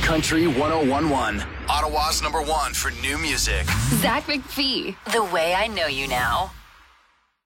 Country 101.1. Ottawa's #1 for new music. Zach McPhee. The Way I Know You Now.